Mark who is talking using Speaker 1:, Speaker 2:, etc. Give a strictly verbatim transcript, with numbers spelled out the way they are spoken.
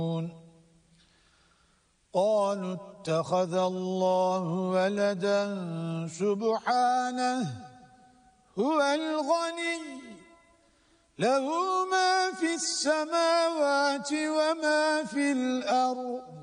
Speaker 1: قالوا اتخذ الله ولدا سبحانه هو الغني له ما في السماوات وما في الأرض